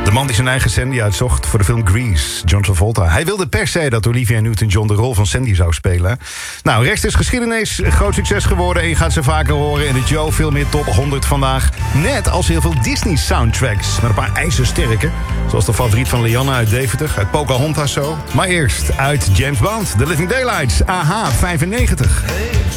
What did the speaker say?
De man die zijn eigen Sandy uitzocht voor de film Grease, John Travolta. Hij wilde per se dat Olivia Newton-John de rol van Sandy zou spelen. Nou, rechts is geschiedenis, groot succes geworden en je gaat ze vaker horen in de Joe Film Hit Top 100 vandaag. Net als heel veel Disney-soundtracks met een paar ijzersterke. Zoals de favoriet van Lianne uit Deventer, uit Pocahontas zo. Maar eerst uit James Bond, The Living Daylights, AHA 95. Hey